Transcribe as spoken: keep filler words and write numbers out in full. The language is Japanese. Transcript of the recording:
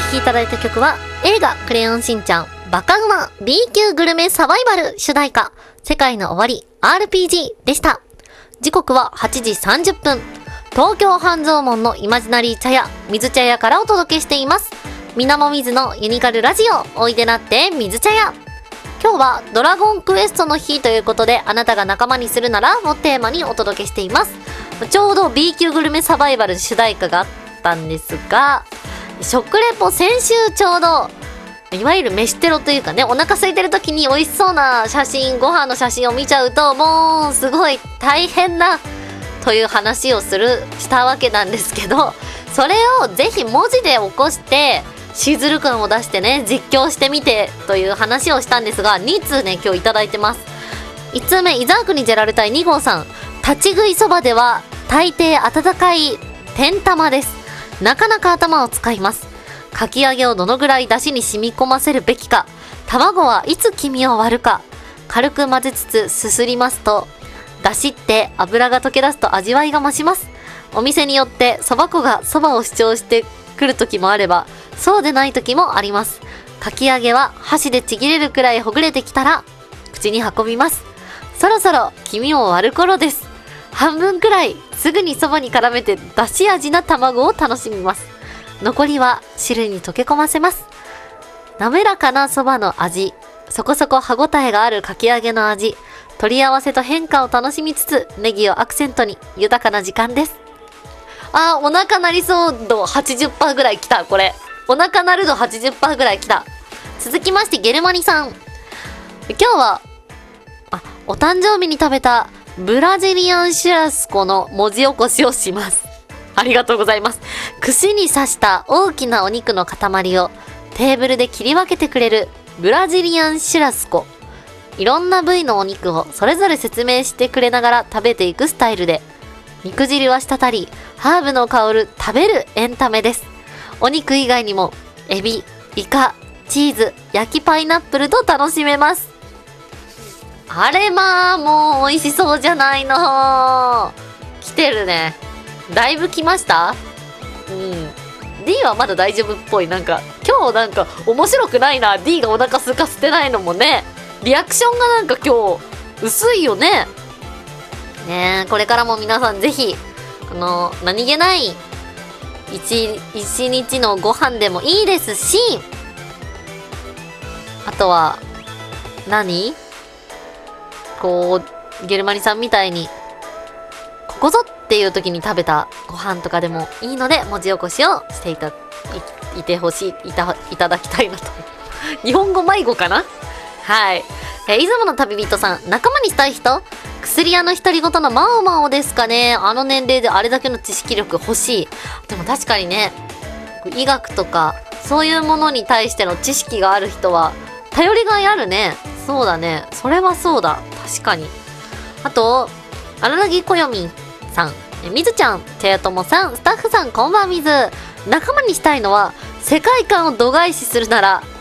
聴きいただいた曲は映画クレヨンしんちゃんバカウマ B 級グルメサバイバル主題歌世界の終わり アールピージー でした。時刻ははちじさんじゅっぷん。東京半蔵門のイマジナリー茶屋水茶屋からお届けしています。みなもみずのユニカルラジオおいでなって水茶屋。今日はドラゴンクエストの日ということで、あなたが仲間にするならをテーマにお届けしています。ちょうど B 級グルメサバイバル主題歌があったんですが、食レポ先週ちょうどいわゆる飯テロというかね、お腹空いてる時に美味しそうな写真、ご飯の写真を見ちゃうともうすごい大変なという話をするしたわけなんですけど、それをぜひ文字で起こしてシーズル感を出してね実況してみてという話をしたんですが、に通ね今日いただいてます。いち通目、伊沢区にじゃられたいに号さん。立ち食いそばでは大抵温かい天玉です。なかなか頭を使います。かき揚げをどのぐらい出汁に染み込ませるべきか、卵はいつ黄身を割るか、軽く混ぜつつすすりますと出汁って油が溶け出すと味わいが増します。お店によってそば粉がそばを主張してくる時もあればそうでない時もあります。かき揚げは箸でちぎれるくらいほぐれてきたら口に運びます。そろそろ黄身を割る頃です。半分くらいすぐにそばに絡めてだし味な卵を楽しみます。残りは汁に溶け込ませます。滑らかなそばの味、そこそこ歯ごたえがあるかき揚げの味、取り合わせと変化を楽しみつつネギをアクセントに豊かな時間です。あー、お腹鳴りそう度 はちじゅっパーセント ぐらいきた。これお腹鳴る度 はちじゅっパーセント ぐらいきた。続きましてゲルマニさん。今日はあお誕生日に食べたブラジリアンシュラスコの文字起こしをします。ありがとうございます。串に刺した大きなお肉の塊をテーブルで切り分けてくれるブラジリアンシュラスコ。いろんな部位のお肉をそれぞれ説明してくれながら食べていくスタイルで、肉汁は滴りハーブの香る食べるエンタメです。お肉以外にもエビ、イカ、チーズ、焼きパイナップルと楽しめます。あれまあもう美味しそうじゃないの。来てるね。だいぶ来ました。うん D はまだ大丈夫っぽい。なんか今日なんか面白くないな。 D がお腹空かせてないのもね、リアクションがなんか今日薄いよね。ねえ、これからも皆さんぜひこの何気ない一一日のご飯でもいいですし、あとは何こうゲルマニさんみたいにここぞっていう時に食べたご飯とかでもいいので文字起こしをしていた い, いてほしいいたいただきたいなと日本語迷子かな。はい、えー、出雲の旅人さん。仲間にしたい人、薬屋の独り言のマオマオですかね。あの年齢であれだけの知識力欲しい。でも確かにね、医学とかそういうものに対しての知識がある人は頼りがいあるね。そうだね、それはそうだ、確かに。あと荒木こよみんさん、えみずちゃん、ちゃやともさん、スタッフさんこんばんみず。仲間にしたいのは世界観を度外視するなら